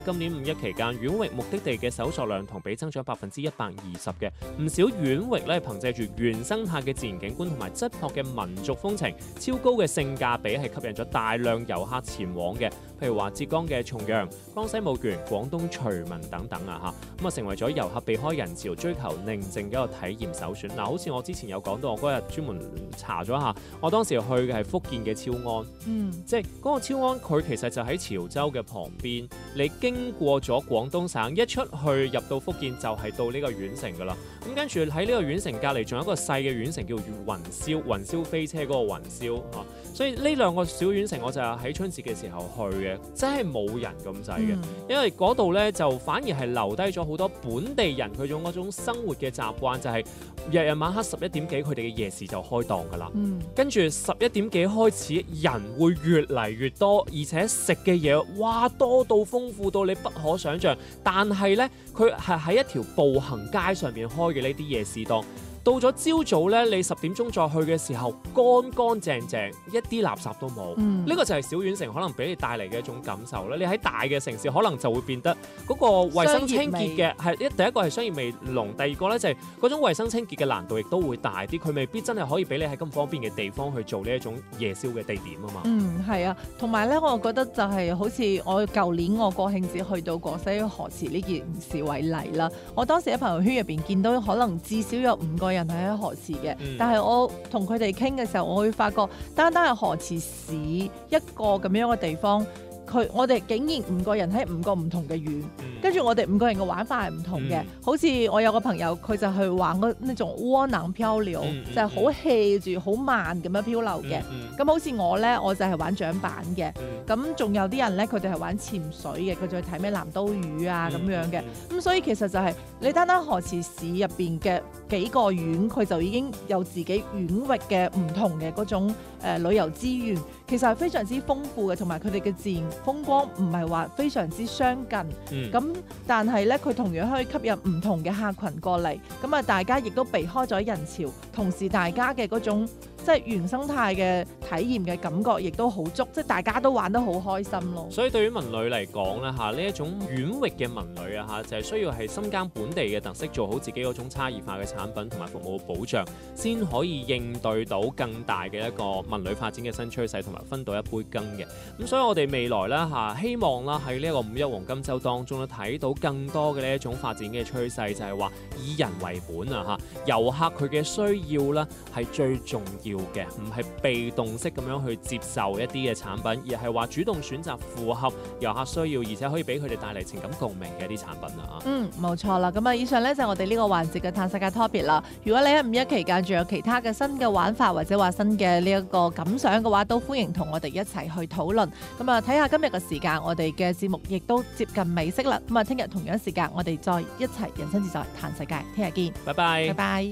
今年5·1期間，縣域目的地嘅搜索量同比增長120%嘅，唔少縣域咧憑藉住原生態嘅自然景觀同埋質樸嘅民族風情，超高嘅性價比係吸引咗大量遊客前往嘅。譬如話浙江嘅重陽、江西墓園、廣東徐聞等等啊嚇，咁啊成為咗遊客避開人潮、追求寧靜嘅一個體驗首選。嗱，好似我之前有講到，我嗰日專門查咗下，我當時去嘅係福建嘅超安，即係嗰個超安佢其實就喺潮州嘅旁邊，你經過咗廣東省，一出去入到福建就係到呢個縣城㗎啦。咁跟住喺呢個縣城隔離仲有一個細嘅縣城叫雲霄飛車嗰個雲霄嚇，所以呢兩個小縣城我就係喺春節嘅時候去嘅，真係冇人咁滯嘅，因為嗰度咧就反而係留低咗好多本地人佢種嗰種生活嘅習慣，就係日日晚黑11點幾佢哋嘅夜市就開檔㗎啦，跟住11點幾開始人會越嚟越多，而且食嘅嘢哇多到豐富到你不可想像，但係咧佢係喺一條步行街上面開嘅呢啲夜市檔。到咗朝早咧，你10點鐘再去嘅時候，乾乾淨淨，一啲垃圾都冇。呢個就係小縣城可能俾你帶嚟嘅一種感受啦。你喺大嘅城市可能就會變得嗰個衞生清潔嘅係第一個係商業味濃，第二個咧就係嗰種衞生清潔嘅難度亦都會大啲。佢未必真係可以俾你喺咁方便嘅地方去做呢一種夜宵嘅地點啊嘛。 係啊，同埋咧，我覺得就係好似我舊年我國慶節去到廣西河池呢件事為例啦。我當時喺朋友圈入邊見到可能至少有5個人係喺河池嘅，但係我同佢哋傾嘅時候，我會發覺單單係河池市一個咁樣嘅地方，我哋竟然5個人喺5個唔同嘅縣，跟住我哋5個人嘅玩法係唔同嘅。好似我有個朋友，佢就去玩嗰呢種窩囊漂流，就係好 hea 住好慢咁樣漂流嘅。咁好似我咧，我就係玩槳板嘅。咁仲有啲人咧，佢哋係玩潛水嘅，佢就去睇咩南刀魚啊咁樣嘅。咁所以其實就係你單單河池市入邊嘅幾個縣，佢就已經有自己縣域嘅唔同嘅嗰種旅遊資源，其實係非常之豐富嘅，同埋佢哋嘅自然風光唔係話非常之相近。咁但係咧，佢同樣可以吸引唔同嘅客群過嚟，咁啊大家亦都避開咗人潮，同時大家嘅嗰種即係原生態嘅體驗嘅感覺亦都好足，即係大家都玩得好開心咯。 所以對於文旅嚟講咧嚇，呢一種縣域嘅文旅啊嚇，就係需要係深耕本地嘅特色，做好自己嗰種差異化嘅產品同埋服務嘅保障，先可以應對到更大嘅一個文旅發展嘅新趨勢，同埋分到一杯羹嘅。咁所以我哋未來咧嚇，希望啦喺呢一個5·1黃金週當中咧，睇到更多嘅呢一種發展嘅趨勢，就係話以人為本啊嚇，遊客佢嘅需要咧係最重要嘅，唔係被動式咁樣去接受一啲嘅產品，而係話主動選擇符合遊客需要，而且可以俾佢哋帶嚟情感共鳴嘅一啲產品啊。 冇錯啦。咁啊，以上咧就係我哋呢個環節嘅探世界 topic 啦。如果你喺5·1期間仲有其他嘅新嘅玩法或者話新嘅呢一個感想嘅話，都歡迎同我哋一齊去討論。咁啊，睇下今日嘅時間，我哋嘅節目亦都接近尾聲啦。咁啊，聽日同樣時間我哋再一齊人生自在探世界，聽日見， 拜拜， 拜拜。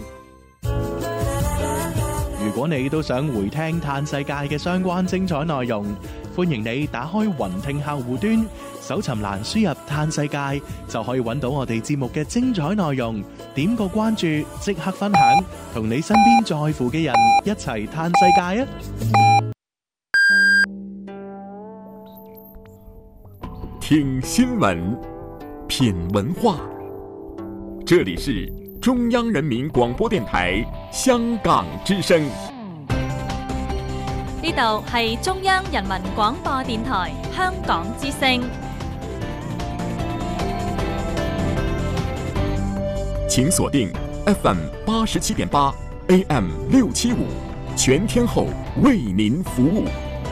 如果你都想回聽探世界嘅相關精彩內容，歡迎你打開雲聽客戶端，搜尋欄輸入探世界，就可以揾到我哋節目嘅精彩內容。點個關注，即刻分享，同你身邊在乎嘅人一齊探世界啊！ 聽新聞，品文化，這裡是中央人民廣播電台香港之聲。 呢度係中央人民廣播電台香港之聲。 請鎖定 FM 87.8 AM 675，全天候為您服務。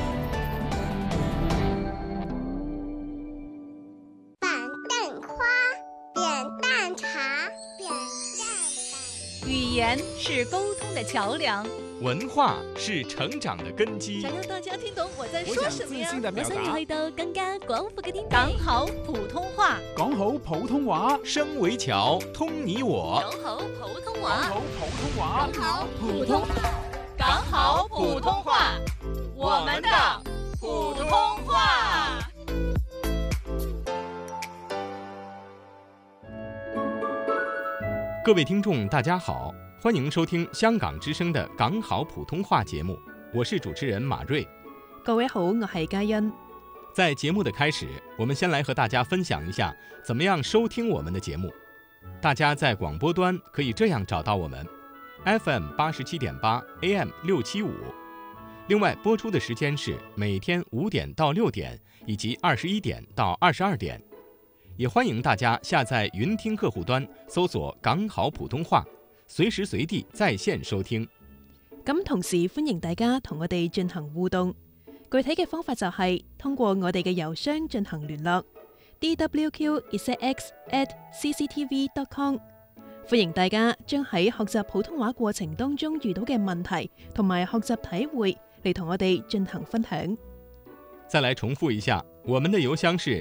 語言是溝通的橋樑， 文化是成長的根基。 想讓大家聽懂我在說什麼呀？我想要去到更加廣闊嘅天地。講好普通話， 講好普通話，聲為橋，通你我。 講好普通話， 講好普通話， 講好普通話，我們的普通話。 各位聽眾大家好，歡迎收聽香港之聲的港好普通話節目，我是主持人馬瑞。 各位好，我係嘉欣。 在节目的开始，我们先来和大家分享一下怎么样收听我们的节目。大家在广播端可以这样找到我们 FM 87.8 AM 675，另外播出的时间是每天5点到6点以及21點到22點。也歡迎大家下載雲聽客戶端，搜索港好普通話，隨時隨地在線收聽。 咁同時歡迎大家同我哋進行互動，具體嘅方法就係通過我哋嘅郵箱進行聯絡 dwq.cctv.com。歡迎大家將喺學習普通話過程當中遇到嘅問題同埋學習體會嚟同我哋進行分享。 再來重複一下，我們的郵箱是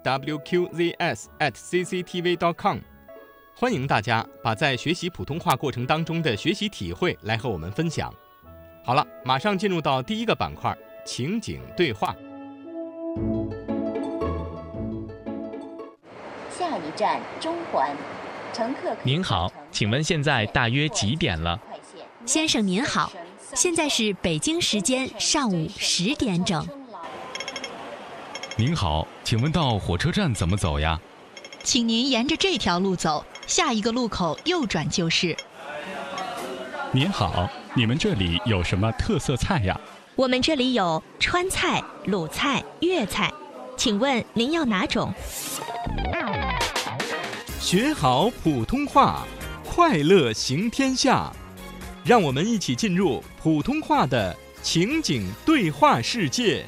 dwqzs@cctv.com。歡迎大家把在學習普通話過程當中的學習體會來和我們分享。好了，馬上進入到第一個板塊，情景對話。 下一站中環，乘客。 您好，請問現在大約幾點了？ 先生您好，現在是北京時間上午10點整。 您好，請問到火車站怎麼走呀？ 請您沿着這條路走，下一個路口右轉就是。 您好，你們這裡有什麼特色菜呀？ 我們這裡有川菜、魯菜、粵菜，請問您要哪種？ 學好普通話，快樂行天下。讓我們一起進入普通話的情景對話世界。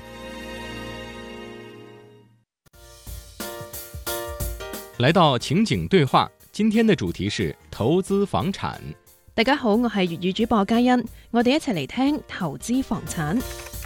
來到情景對話，今天的主題是投資房產。 大家好，我係粵語主播嘉欣，我哋一齊嚟聽投資房產。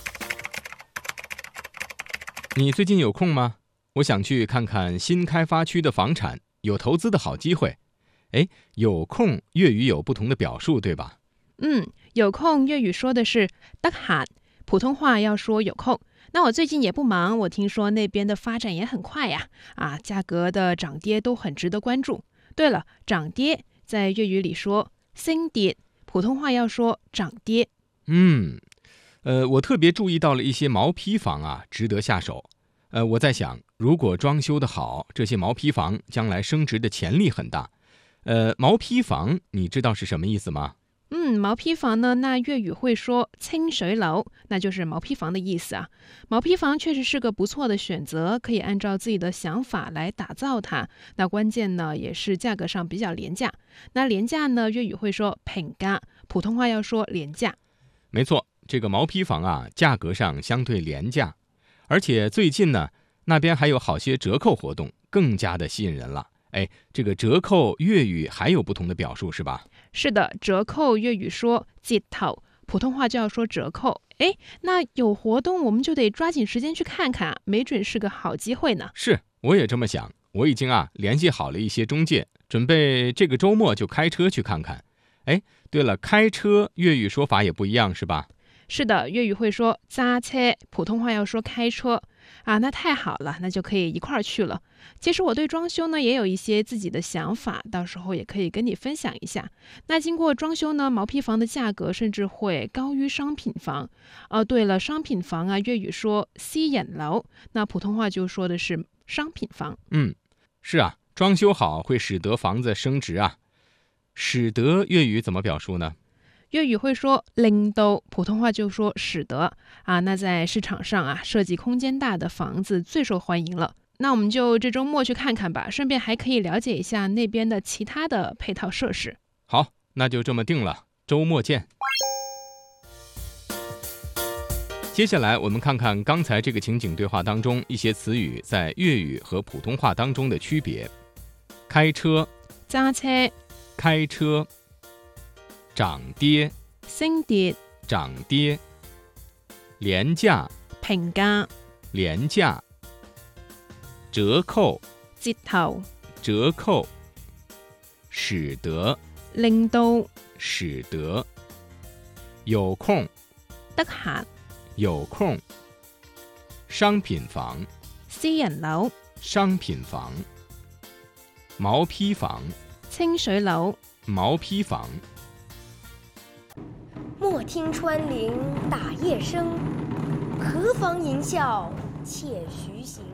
你最近有空嗎？我想去看看新開發區的房產，有投資的好機會。誒，有空粵語有不同的表述，對吧？ 有空粵語說的是得閒，普通話要說有空。那我最近也不忙，我聽說那邊的發展也很快呀，價格的漲跌都很值得關注。對了，漲跌在粵語裡說升跌，普通話要說漲跌。 我特別注意到了一些毛坯房啊，值得下手。我在想，如果裝修得好，這些毛坯房將來升值的潛力很大。毛坯房你知道是什麼意思嗎？ 毛坯房呢，那粵語會說清水樓，那就是毛坯房的意思啊。毛坯房確實是個不錯的選擇，可以按照自己的想法來打造它。那關鍵呢，也是價格上比較廉價。那廉價呢，粵語會說平價，普通話要說廉價。 沒錯，這個毛坯房啊，價格上相對廉價，而且最近呢，那邊還有好些折扣活動，更加的吸引人了。這個折扣粵語還有不同的表述是吧？ 是的，折扣粵語說折頭，普通話就要說折扣。那有活動我們就得抓緊時間去看看，沒準是個好機會呢。 是，我也這麼想。我已經聯繫好了一些中介，準備這個週末就開車去看看。對了，開車粵語說法也不一樣是吧？ 是的，粵語會說揸車，普通話要說開車。那太好了，那就可以一塊兒去了。其實我對裝修呢也有一些自己的想法，到時候也可以跟你分享一下。那經過裝修呢，毛坯房的價格甚至會高於商品房。對了，商品房粵語說私人樓，那普通話就說的是商品房。 是啊，裝修好會使得房子升值啊。使得粵語怎麼表述呢？ 粵語會說令到，普通話就說使得。那在市場上設計空間大的房子最受歡迎了。那我們就這週末去看看吧，順便還可以了解一下那邊的其他的配套設施。 好，那就這麼定了，週末見。接下來我們看看剛才這個情景對話當中一些詞語在粵語和普通話當中的區別。開車， 揸車， 開車。漲跌， 升跌， 漲跌，廉價， 平價， 廉價，折扣， 折頭， 折扣，使得， 令到， 使得，有空， 得閒， 有空，商品房， 私人樓， 商品房，毛坯房， 清水樓， 毛坯房。 莫聽穿林打葉聲，何妨吟嘯窃徐行。